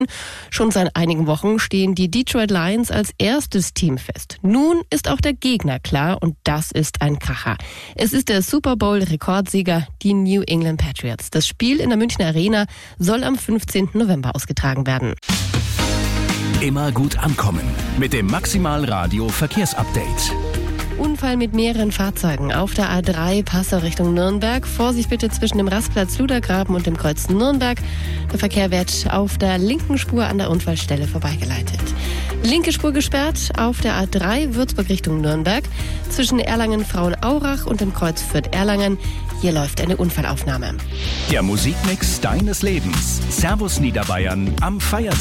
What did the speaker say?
Schon seit einigen Wochen stehen die Detroit Lions als erstes Team fest. Nun ist auch der Gegner klar und das ist ein Kracher. Es ist der Super Bowl-Rekordsieger, die New England Patriots. Das Spiel in der Münchner Arena soll am 15. November ausgetragen werden. Immer gut ankommen mit dem Maximal Radio Verkehrsupdate. Unfall mit mehreren Fahrzeugen auf der A3 Passau Richtung Nürnberg. Vorsicht bitte zwischen dem Rastplatz Ludergraben und dem Kreuz Nürnberg. Der Verkehr wird auf der linken Spur an der Unfallstelle vorbeigeleitet. Linke Spur gesperrt auf der A3 Würzburg Richtung Nürnberg. Zwischen Erlangen-Frauenaurach und dem Kreuz Fürth-Erlangen. Hier läuft eine Unfallaufnahme. Der Musikmix deines Lebens. Servus Niederbayern am Feiertag.